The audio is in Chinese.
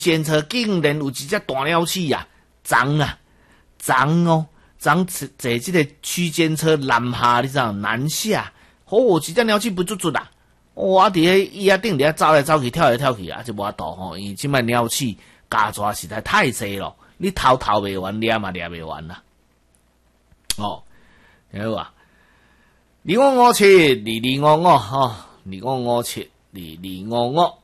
监车竟然有一只大鸟鼠啊，昨坐这个区间车南下，你知道南下，一只鸟鼠不足啦。我伫迄椅仔顶咧走来走去，跳来跳去啊，就无法度吼，因为即摆鸟鼠加抓实在太济咯，你偷袂完，掠嘛掠袂完啦。哦，好啊，25572255吼，25572255。